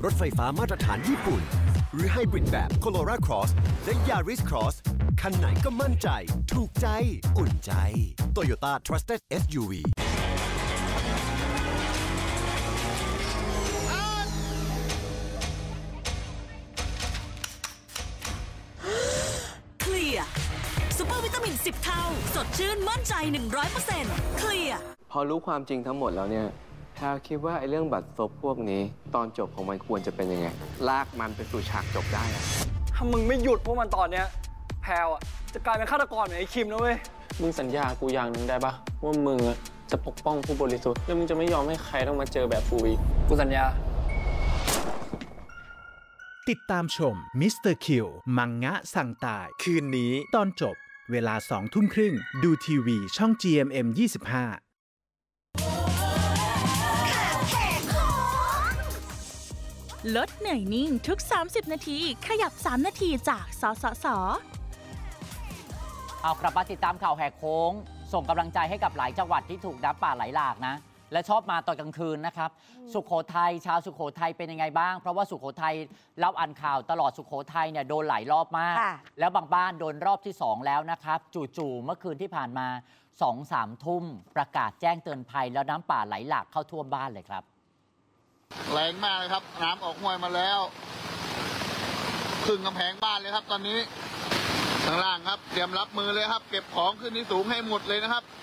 รถไฟฟ้ามาตรฐานญี่ปุ่นหรือไฮบริดแบบ Corolla Cross และ Yaris Cross คันไหนก็มั่นใจถูกใจอุ่นใจ Toyota Trusted SUV ซุปเปอร์วิตามิน10 เท่าสดชื่นมั่นใจ 100% เคลียร์พอรู้ความจริงทั้งหมดแล้วเนี่ยแพรคิดว่าไอ้เรื่องบัตรซบพวกนี้ตอนจบของมันควรจะเป็นยังไงลากมันไปสู่ฉากจบได้อะถ้ามึงไม่หยุดพวกมันตอนเนี้ยแพรอ่ะจะกลายเป็นฆาตกรเหมือนไอ้คิมนะเว้ยมึงสัญญากูอย่างหนึ่งได้ปะว่ามึงจะปกป้องผู้บริสุทธิ์แล้วมึงจะไม่ยอมให้ใครต้องมาเจอแบบกูอีกกูสัญญาติดตามชมมิสเตอร์คิวมังงะสั่งตายคืนนี้ตอนจบเวลา 20:30 ดูทีวีช่อง GMM 25 ลดเหนื่อยนิ่งทุก30นาทีขยับ3นาทีจากสสส. เอากลับมาติดตามข่าวแหกโค้งส่งกำลังใจให้กับหลายจังหวัดที่ถูกน้ำป่าไหลหลากนะและชอบมาตอนกลางคืนนะครับสุโขทัยชาวสุโขทัยเป็นยังไงบ้างเพราะว่าสุโขทัยเล่าอ่านข่าวตลอดสุโขทัยเนี่ยโดนหลายรอบมากแล้วบางบ้านโดนรอบที่2แล้วนะครับจู่ๆเมื่อคืนที่ผ่านมา 2-3 ทุ่มประกาศแจ้งเตือนภัยแล้วน้ำป่าไหลหลากเข้าท่วมบ้านเลยครับแรงมากเลยครับน้ำออกห้วยมาแล้วครึ่งกำแพงบ้านเลยครับตอนนี้ข้างล่างครับเตรียมรับมือเลยครับเก็บของขึ้นที่สูงให้หมดเลยนะครับ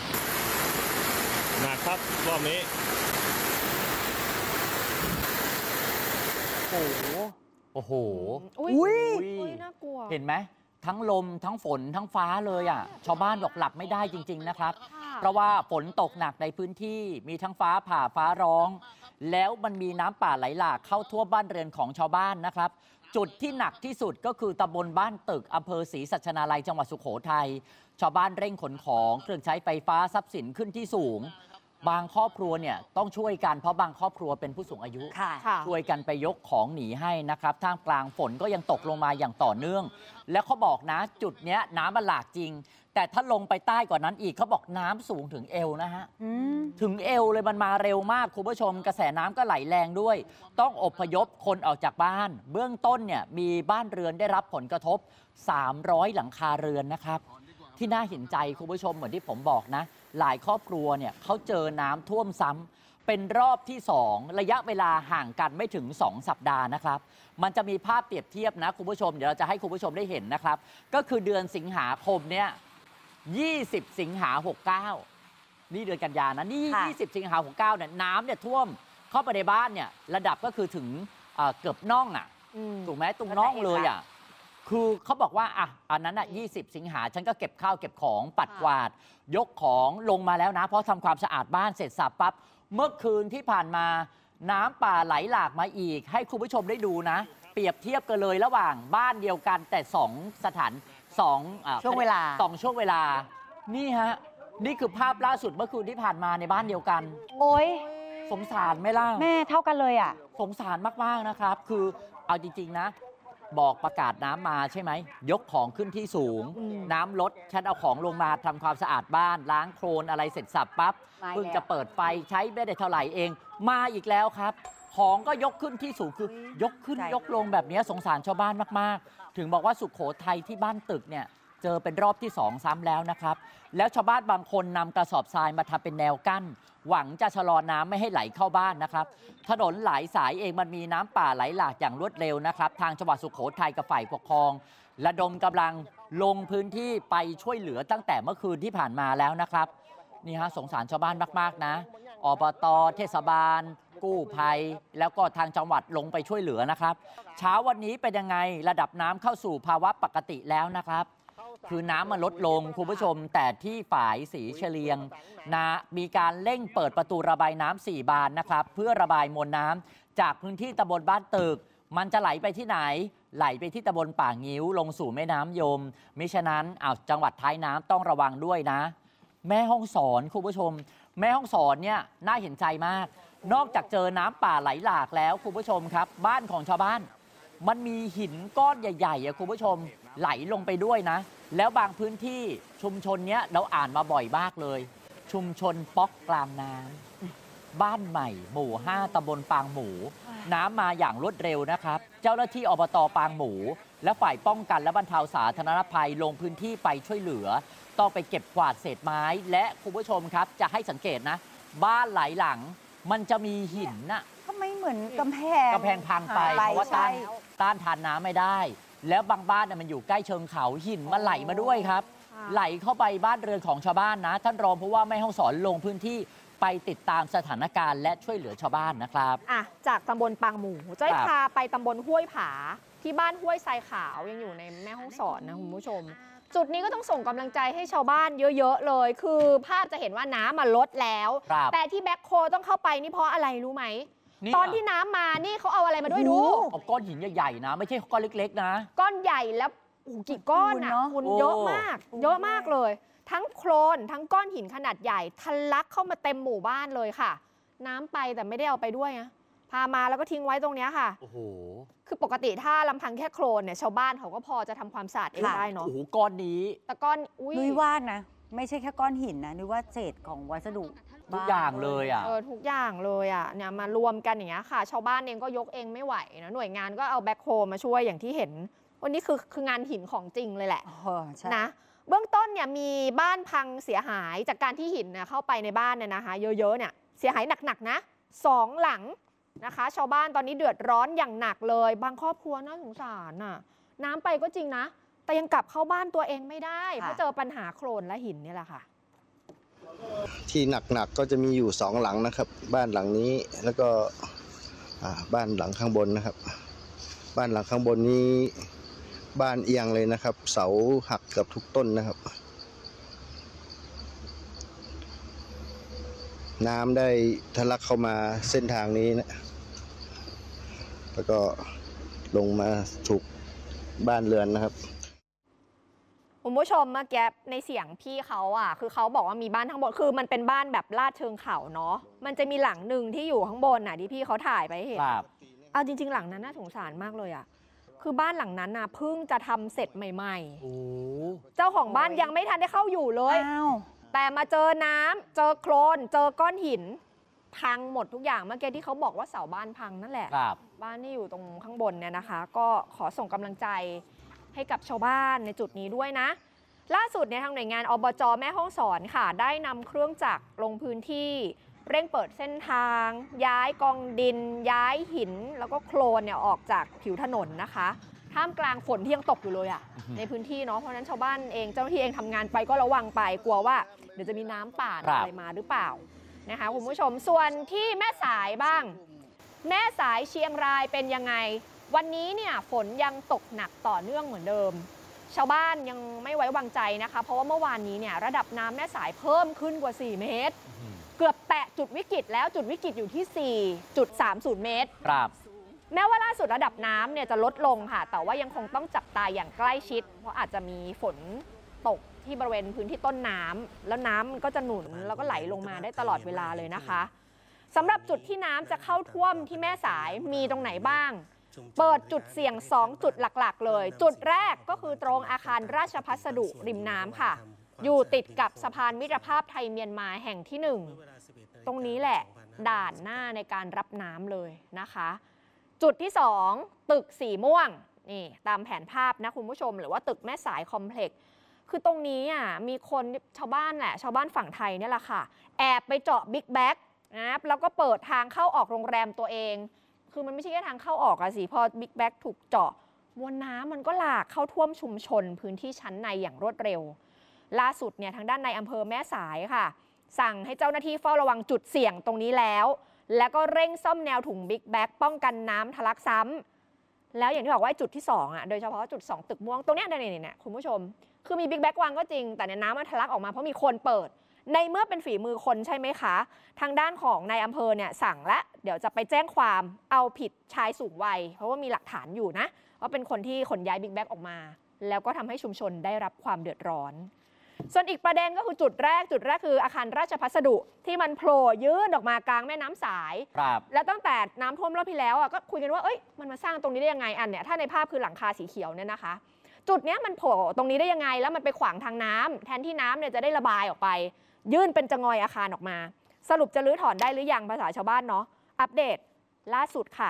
หนักครับรอบนี้โอ้โหน่ากลัวเห็นไหมทั้งลมทั้งฝนทั้งฟ้าเลยอ่ะชาวบ้านบอกหลับไม่ได้จริงๆนะครับเพราะว่าฝนตกหนักในพื้นที่มีทั้งฟ้าผ่าฟ้าร้องแล้วมันมีน้ำป่าไหลหลากเข้าท่วมบ้านเรือนของชาวบ้านนะครับจุดที่หนักที่สุดก็คือตำบลบ้านตึกอำเภอศรีสัชนาลัยจังหวัดสุโขทัยชาวบ้านเร่งขนของเครื่องใช้ไฟฟ้าทรัพย์สินขึ้นที่สูงบางครอบครัวเนี่ยต้องช่วยกันเพราะบางครอบครัวเป็นผู้สูงอายุช่วยกันไปยกของหนีให้นะครับท่ามกลางฝนก็ยังตกลงมาอย่างต่อเนื่องแล้วเขาบอกนะจุดเนี้ยน้ำมันหลากจริงแต่ถ้าลงไปใต้กว่านั้นอีกเขาบอกน้ำสูงถึงเอวนะฮะถึงเอวเลยมันมาเร็วมากคุณผู้ชมกระแสน้ำก็ไหลแรงด้วยต้องอพยพคนออกจากบ้านเบื้องต้นเนี่ยมีบ้านเรือนได้รับผลกระทบ300หลังคาเรือนนะครับที่น่าเห็นใจคุณผู้ชมเหมือนที่ผมบอกนะหลายครอบครัวเนี่ยเขาเจอน้ำท่วมซ้ำเป็นรอบที่2ระยะเวลาห่างกันไม่ถึง2สัปดาห์นะครับมันจะมีภาพเปรียบเทียบนะคุณผู้ชมเดี๋ยวเราจะให้คุณผู้ชมได้เห็นนะครับก็คือเดือนสิงหาคมเนี่ย20 สิงหา69นี่เดือนกันยานะนี่20 สิงหา69เนี่ยน้ำเนี่ยท่วมเข้าไปในบ้านเนี่ยระดับก็คือถึงเกือบน่องอ่ะถูกไหมตรงน่องเลยอ่ะคือเขาบอกว่าอ่ะอันนั้นอ่ะ20 สิงหาฉันก็เก็บข้าวเก็บของปัดกวาดยกของลงมาแล้วนะเพราะทำความสะอาดบ้านเสร็จสับปั๊บเมื่อคืนที่ผ่านมาน้ำป่าไหลหลากมาอีกให้คุณผู้ชมได้ดูนะเปรียบเทียบกันเลยระหว่างบ้านเดียวกันแต่2สถานช่วงเวลา2ช่วงเวลานี่ฮะนี่คือภาพล่าสุดเมื่อคืนที่ผ่านมาในบ้านเดียวกันโอ้ยสงสารไหมล่ะแม่เท่ากันเลยอ่ะสงสารมากๆนะครับคือเอาจริงๆนะบอกประกาศน้ำมาใช่ไหมยกของขึ้นที่สูงน้ำลดฉันเอาของลงมาทำความสะอาดบ้านล้างโคลนอะไรเสร็จสับปั๊บเพิ่งจะเปิดไฟใช้ไม่ได้เท่าไหร่เองมาอีกแล้วครับของก็ยกขึ้นที่สูงคือยกขึ้นยกลงแบบนี้สงสารชาวบ้านมากๆถึงบอกว่าสุโขทัยที่บ้านตึกเนี่ยเจอเป็นรอบที่2ซ้ำแล้วนะครับแล้วชาวบ้านบางคนนำกระสอบทรายมาทำเป็นแนวกั้นหวังจะชะลอน้ำไม่ให้ไหลเข้าบ้านนะครับถนนหลายสายเองมันมีน้ำป่าไหลหลากอย่างรวดเร็วนะครับทางจังหวัดสุโขทัยกับฝ่ายปกครองระดมกำลังลงพื้นที่ไปช่วยเหลือตั้งแต่เมื่อคืนที่ผ่านมาแล้วนะครับนี่ฮะสงสารชาวบ้านมากๆนะอบต.เทศบาลกู้ภัยแล้วก็ทางจังหวัดลงไปช่วยเหลือนะครับเช้าวันนี้เป็นยังไงระดับน้ำเข้าสู่ภาวะปกติแล้วนะครับคือน้ำมันลดลงคุณผู้ชมแต่ที่ฝ่ายศรีเฉลียงนะมีการเร่งเปิดประตูระบายน้ำ4 บานนะครับเพื่อระบายมวลน้ำจากพื้นที่ตำบลบ้านตึกมันจะไหลไปที่ไหนไหลไปที่ตำบลป่างิ้วลงสู่แม่น้ำยมมิฉะนั้นจังหวัดท้ายน้ำต้องระวังด้วยนะแม่ฮ่องสอนคุณผู้ชมแม่ฮ่องสอนเนี่ยน่าเห็นใจมากนอกจากเจอน้ำป่าไหลหลากแล้วคุณผู้ชมครับบ้านของชาวบ้านมันมีหินก้อนใหญ่ๆคุณผู้ชมไหลลงไปด้วยนะแล้วบางพื้นที่ชุมชนเนี้ยเราอ่านมาบ่อยมากเลยชุมชนป๊อกกลางน้ำบ้านใหม่หมู่5ตำบลปางหมูน้ำมาอย่างรวดเร็วนะครับเจ้าหน้าที่อบต.ปางหมูและฝ่ายป้องกันและบรรเทาสาธารณภัยลงพื้นที่ไปช่วยเหลือต้องไปเก็บกวาดเศษไม้และคุณผู้ชมครับจะให้สังเกตนะบ้านหลายหลังมันจะมีหินน่ะทำไมเหมือนกำแพงพังไปเพราะว่าต้านทานน้ำไม่ได้แล้วบางบ้านมันอยู่ใกล้เชิงเขาหินมันไหลมาด้วยครับไหลเข้าไปบ้านเรือนของชาวบ้านนะท่านรองผู้ว่าแม่ฮ่องสอนลงพื้นที่ไปติดตามสถานการณ์และช่วยเหลือชาวบ้านนะครับจากตำบลปางหมูจะพาไปตำบลห้วยผาที่บ้านห้วยทรายขาวยังอยู่ในแม่ฮ่องสอนนะคุณผู้ชมจุดนี้ก็ต้องส่งกำลังใจให้ชาวบ้านเยอะๆเลยคือภาพจะเห็นว่าน้ำมาลดแล้วแต่ที่แบ็คโฮต้องเข้าไปนี่เพราะอะไรรู้ไหมตอนที่น้ำมานี่เขาเอาอะไรมาด้วยดูเอาก้อนหินใหญ่ๆนะไม่ใช่ก้อนเล็กๆนะก้อนใหญ่แล้วกี่ก้อนนะคุณเยอะมากเลยทั้งโคลนทั้งก้อนหินขนาดใหญ่ทะลักเข้ามาเต็มหมู่บ้านเลยค่ะน้ำไปแต่ไม่ได้เอาไปด้วยนะพามาแล้วก็ทิ้งไว้ตรงนี้ค่ะโอ้โหคือปกติถ้าลำพังแค่โคลนเนี่ยชาวบ้านเขาก็พอจะทำความสะอาดเองได้เนาะโอ้โหก้อนนี้แต่ก้อนนุ้ยว่านะไม่ใช่แค่ก้อนหินนะนุ้ยว่าเศษของวัสดุทุกอย่างเลยอ่ะทุกอย่างเลยอ่ะเนี่ยมารวมกันอย่างเงี้ยค่ะชาวบ้านเองก็ยกเองไม่ไหวนะหน่วยงานก็เอาแบ็คโฮมาช่วยอย่างที่เห็นวันนี้คืองานหินของจริงเลยแหละนะเบื้องต้นเนี่ยมีบ้านพังเสียหายจากการที่หินเนี่ยเข้าไปในบ้านเนี่ยนะคะเยอะๆเนี่ยเสียหายหนักๆนะ2 หลังนะคะชาวบ้านตอนนี้เดือดร้อนอย่างหนักเลยบางครอบครัวน่าสงสารน่ะน้ำไปก็จริงนะแต่ยังกลับเข้าบ้านตัวเองไม่ได้เพราะเจอปัญหาโคลนและหินนี่แหละค่ะที่หนักๆก็จะมีอยู่2 หลังนะครับบ้านหลังนี้แล้วก็บ้านหลังข้างบนนะครับบ้านหลังข้างบนนี้บ้านเอียงเลยนะครับเสาหักเกือบทุกต้นนะครับน้ำได้ทะลักเข้ามาเส้นทางนี้นะแล้วก็ลงมาถูกบ้านเรือนนะครับคุณผู้ชมเมื่อกี้ในเสียงพี่เขาคือเขาบอกว่ามีบ้านทั้งหมดคือมันเป็นบ้านแบบลาดเชิงเขาเนาะมันจะมีหลังหนึ่งที่อยู่ข้างบนที่พี่เขาถ่ายไปเห็นเอาจริงๆหลังนั้นน่าสงสารมากเลยคือบ้านหลังนั้นเพิ่งจะทำเสร็จใหม่ๆเจ้าของบ้านยังไม่ทันได้เข้าอยู่เลยแต่มาเจอน้ำเจอโคลนเจอก้อนหินพังหมดทุกอย่างเมื่อกี้ที่เขาบอกว่าเสาบ้านพังนั่นแหละบ้านที่อยู่ตรงข้างบนเนี่ยนะคะก็ขอส่งกำลังใจให้กับชาวบ้านในจุดนี้ด้วยนะล่าสุดเนี่ยทางหน่วยงานอบจ.แม่ฮ่องสอนค่ะได้นำเครื่องจักรลงพื้นที่เร่งเปิดเส้นทางย้ายกองดินย้ายหินแล้วก็โคลนเนี่ยออกจากผิวถนนนะคะท่ามกลางฝนที่ยังตกอยู่เลยในพื้นที่เนาะเพราะนั้นชาวบ้านเองเจ้าหน้าที่เองทำงานไปก็ระวังไปกลัวว่าเดี๋ยวจะมีน้ำป่าอะไรมาหรือเปล่านะคะคุณผู้ชมส่วนที่แม่สายบ้างแม่สายเชียงรายเป็นยังไงวันนี้เนี่ยฝนยังตกหนักต่อเนื่องเหมือนเดิมชาวบ้านยังไม่ไว้วางใจนะคะเพราะว่าเมื่อวานนี้เนี่ยระดับน้ำแม่สายเพิ่มขึ้นกว่า4 เมตรเกือบแตะจุดวิกฤตแล้วจุดวิกฤตอยู่ที่ 4.30 เมตรแม้ว่าล่าสุดระดับน้ำเนี่ยจะลดลงค่ะแต่ว่ายังคงต้องจับตาอย่างใกล้ชิดเพราะอาจจะมีฝนตกที่บริเวณพื้นที่ต้นน้ำแล้วน้ำมันก็จะหนุนแล้วก็ไหลลงมาได้ตลอดเวลาเลยนะคะสำหรับจุดที่น้ำจะเข้าท่วมที่แม่สายมีตรงไหนบ้างเปิดจุดเสี่ยง2 จุดหลักๆเลยจุดแรกก็คือตรงอาคารราชพัสดุริมน้ำค่ะอยู่ติดกับสะพานมิตรภาพไทยเมียนมาแห่งที่1ตรงนี้แหละด่านหน้าในการรับน้ำเลยนะคะจุดที่2ตึกสีม่วงนี่ตามแผนภาพนะคุณผู้ชมหรือว่าตึกแม่สายคอมเพล็กซ์คือตรงนี้มีคนชาวบ้านแหละชาวบ้านฝั่งไทยนี่แหละค่ะแอบไปเจาะบิ๊กแบ็กนะแล้วก็เปิดทางเข้าออกโรงแรมตัวเองคือมันไม่ใช่แค่ทางเข้าออกสิพอบิ๊กแบ็กถูกเจาะมวลน้ำมันก็หลากเข้าท่วมชุมชนพื้นที่ชั้นในอย่างรวดเร็วล่าสุดเนี่ยทางด้านในอำเภอแม่สายค่ะสั่งให้เจ้าหน้าที่เฝ้าระวังจุดเสี่ยงตรงนี้แล้วก็เร่งซ่อมแนวถุงบิ๊กแบ็กป้องกันน้ำทะลักซ้ำแล้วอย่างที่บอกว่าจุดที่2โดยเฉพาะจุด2ตึกม่วงตรงนี้เนี่ยคุณผู้ชมคือมีบิ๊กแบ็กวางก็จริงแต่น้ำมันทะลักออกมาเพราะมีคนเปิดในเมื่อเป็นฝีมือคนใช่ไหมคะทางด้านของนายอำเภอเนี่ยสั่งและเดี๋ยวจะไปแจ้งความเอาผิดชายสูงวัยเพราะว่ามีหลักฐานอยู่นะว่าเป็นคนที่ขนย้ายบิ๊กแบ็กออกมาแล้วก็ทำให้ชุมชนได้รับความเดือดร้อนส่วนอีกประเด็นก็คือจุดแรกคืออาคารราชพัสดุที่มันโผล่ยื่นออกมากลางแม่น้ำสายแล้วตั้งแต่น้ำท่วมรอบที่แล้วก็คุยกันว่ามันมาสร้างตรงนี้ได้ยังไงเนี่ยถ้าในภาพคือหลังคาสีเขียวเนี่ยนะคะจุดนี้มันโผล่ตรงนี้ได้ยังไงแล้วมันไปขวางทางน้ำแทนที่น้ำเนี่ยจะได้ระบายออกไปยื่นเป็นจะงอยอาคารออกมาสรุปจะรื้อถอนได้หรือยังภาษาชาวบ้านเนาะอัปเดตล่าสุดค่ะ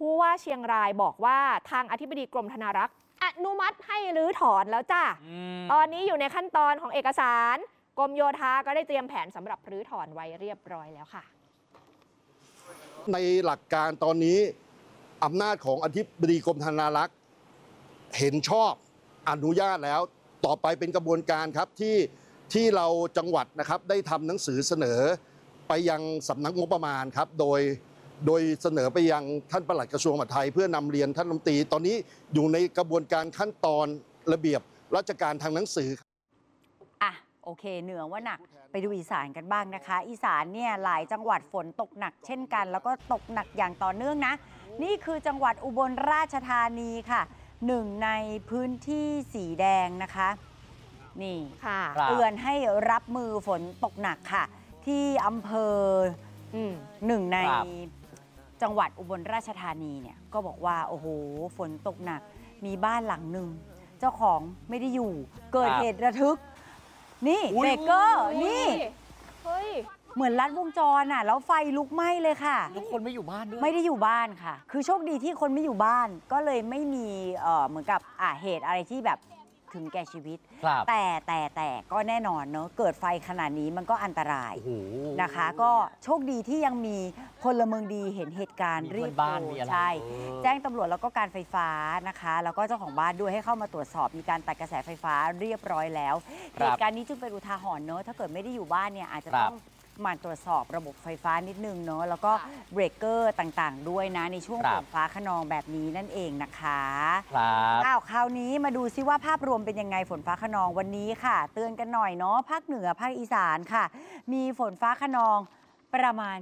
ผู้ว่าเชียงรายบอกว่าทางอธิบดีกรมธนารักษ์อนุมัติให้รื้อถอนแล้วจ้าตอนนี้อยู่ในขั้นตอนของเอกสารกรมโยธาก็ได้เตรียมแผนสำหรับรื้อถอนไว้เรียบร้อยแล้วค่ะในหลักการตอนนี้อำนาจของอธิบดีกรมธนารักษ์เห็นชอบอนุญาตแล้วต่อไปเป็นกระบวนการครับที่เราจังหวัดนะครับได้ทำหนังสือเสนอไปยังสำนักงบประมาณครับโดยเสนอไปยังท่านปลัดกระทรวงมหาดไทยเพื่อนำเรียนท่านรัฐมนตรีตอนนี้อยู่ในกระบวนการขั้นตอนระเบียบราชการทางหนังสือโอเคเหนือว่าหนักไปดูอีสานกันบ้างนะคะอีสานเนี่ยหลายจังหวัดฝนตกหนักเช่นกันแล้วก็ตกหนักอย่างต่อเนื่องนะนี่คือจังหวัดอุบลราชธานีค่ะหนึ่งในพื้นที่สีแดงนะคะนี่เตือนให้รับมือฝนตกหนักค่ะที่อำเภอหนึ่งในจังหวัดอุบลราชธานีเนี่ยก็บอกว่าโอ้โหฝนตกหนักมีบ้านหลังหนึ่งเจ้าของไม่ได้อยู่เกิดเหตุระทึกนี่เบรกเกอร์นี่เหมือนลัดวงจรอ่ะแล้วไฟลุกไหม้เลยค่ะทุกคนไม่อยู่บ้านด้วยไม่ได้อยู่บ้านค่ะคือโชคดีที่คนไม่อยู่บ้านก็เลยไม่มีเหมือนกับเหตุอะไรที่แบบถึงแก่ชีวิตแต่ก็แน่นอนเนอะเกิดไฟขนาดนี้มันก็อันตรายนะคะก็โชคดีที่ยังมีพลเมืองดีเห็นเหตุการณ์รีบใช่แจ้งตำรวจแล้วก็การไฟฟ้านะคะแล้วก็เจ้าของบ้านด้วยให้เข้ามาตรวจสอบมีการตัดกระแสไฟฟ้าเรียบร้อยแล้วเหตุการณ์นี้จึงเป็นอุทาหรณ์เนอะถ้าเกิดไม่ได้อยู่บ้านเนี่ยอาจจะต้องมันตรวจสอบระบบไฟฟ้านิดนึงเนาะแล้วก็เบรกเกอร์ต่างๆด้วยนะในช่วงฝนฟ้าคะนองแบบนี้นั่นเองนะคะคราวนี้มาดูซิว่าภาพรวมเป็นยังไงฝนฟ้าคะนองวันนี้ค่ะเตือนกันหน่อยเนาะภาคเหนือภาคอีสานค่ะมีฝนฟ้าคะนองประมาณ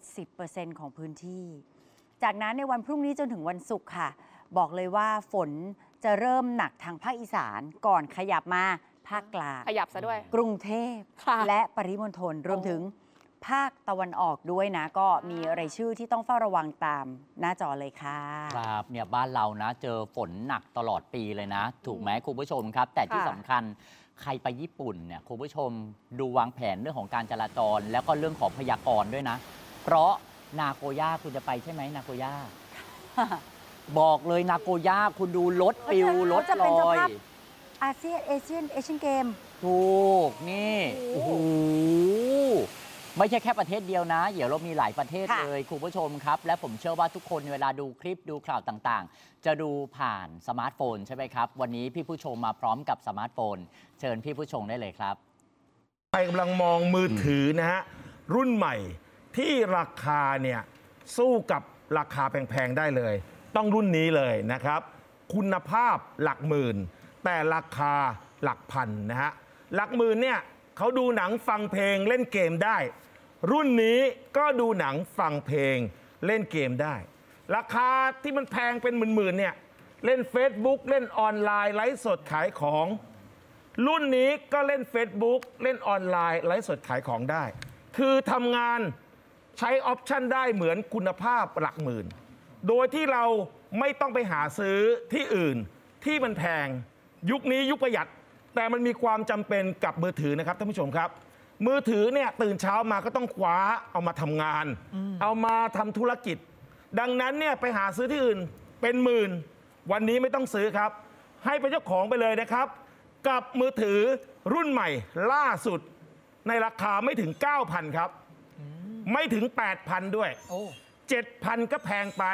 70% ของพื้นที่จากนั้นในวันพรุ่งนี้จนถึงวันศุกร์ค่ะบอกเลยว่าฝนจะเริ่มหนักทางภาคอีสานก่อนขยับมาภาคกลางขยับซะด้วยกรุงเทพและปริมณฑลรวมถึงภาคตะวันออกด้วยนะก็มีรายชื่อที่ต้องเฝ้าระวังตามหน้าจอเลยค่ะครับเนี่ยบ้านเรานะเจอฝนหนักตลอดปีเลยนะถูกไหมคุณผู้ชมครับแต่ที่สำคัญใครไปญี่ปุ่นเนี่ยคุณผู้ชมดูวางแผนเรื่องของการจราจรแล้วก็เรื่องของพยากรณ์ด้วยนะเพราะนาโกย่าคุณจะไปใช่ไหมนาโกย่า บอกเลยนาโกย่าคุณดูรถปิวรถลอยเอเชียนเกมถูกนี่โอ้โหไม่ใช่แค่ประเทศเดียวนะเดี๋ยวเรามีหลายประเทศเลยคุณผู้ชมครับและผมเชื่อว่าทุกคนเวลาดูคลิปดูข่าวต่างๆจะดูผ่านสมาร์ทโฟนใช่ไหมครับวันนี้พี่ผู้ชมมาพร้อมกับสมาร์ทโฟนเชิญพี่ผู้ชมได้เลยครับใครกำลังมองมือถือนะฮะรุ่นใหม่ที่ราคาเนี่ยสู้กับราคาแพงๆได้เลยต้องรุ่นนี้เลยนะครับคุณภาพหลักหมื่นแต่ราคาหลักพันนะฮะหลักหมื่นเนี่ยเขาดูหนังฟังเพลงเล่นเกมได้รุ่นนี้ก็ดูหนังฟังเพลงเล่นเกมได้ราคาที่มันแพงเป็นหมื่นๆเนี่ยเล่น Facebook เล่นออนไลน์ไลฟ์สดขายของรุ่นนี้ก็เล่น Facebook เล่นออนไลน์ไลฟ์สดขายของได้คือทำงานใช้ออปชันได้เหมือนคุณภาพหลักหมื่นโดยที่เราไม่ต้องไปหาซื้อที่อื่นที่มันแพงยุคนี้ยุคประหยัดแต่มันมีความจำเป็นกับมือถือนะครับท่านผู้ชมครับมือถือเนี่ยตื่นเช้ามาก็ต้องคว้าเอามาทำงานเอามาทำธุรกิจดังนั้นเนี่ยไปหาซื้อที่อื่นเป็นหมื่นวันนี้ไม่ต้องซื้อครับให้เป็นเจ้าของไปเลยนะครับกับมือถือรุ่นใหม่ล่าสุดในราคาไม่ถึง 9,000 ครับไม่ถึง 8,000 ด้วย 7,000 ก็แพงไป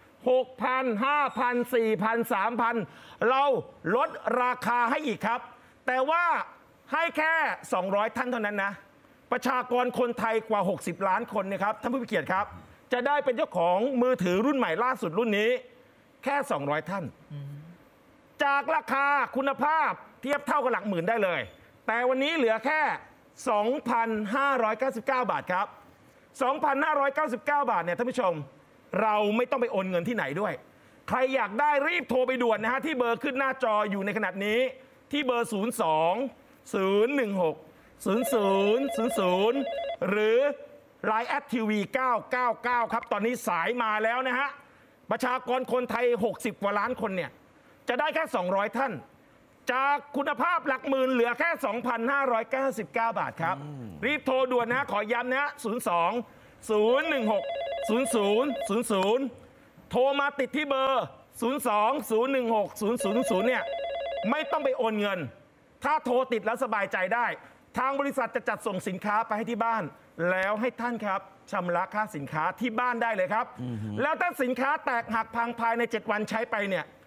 6,000 5,000 4,000 3,000 เราลดราคาให้อีกครับแต่ว่าให้แค่200ท่านเท่านั้นนะประชากรคนไทยกว่า60ล้านคนนะครับท่านผู้มีเกียรติครับจะได้เป็นเจ้าของมือถือรุ่นใหม่ล่าสุดรุ่นนี้แค่200ท่านจากราคาคุณภาพเทียบเท่ากับหลักหมื่นได้เลยแต่วันนี้เหลือแค่ 2,599 บาทครับ 2,599 บาทเนี่ยท่านผู้ชมเราไม่ต้องไปโอนเงินที่ไหนด้วยใครอยากได้รีบโทรไปด่วนนะฮะที่เบอร์ขึ้นหน้าจออยู่ในขณะนี้ที่เบอร์ 02-016-0000 หรือ Line @TV 999 ครับตอนนี้สายมาแล้วนะฮะประชากรคนไทย60กว่าล้านคนเนี่ยจะได้แค่200ท่านจากคุณภาพหลักหมื่นเหลือแค่ 2,599 บาทครับรีบโทรด่วนนะขอย้ำนะ02-016-0000 โทรมาติดที่เบอร์ 02-016-0000 เนี่ยไม่ต้องไปโอนเงิน ถ้าโทรติดแล้วสบายใจได้ทางบริษัทจะจัดส่งสินค้าไปให้ที่บ้านแล้วให้ท่านครับชำระค่าสินค้าที่บ้านได้เลยครับแล้วถ้าสินค้าแตกหักพังภายใน7 วันใช้ไปเนี่ย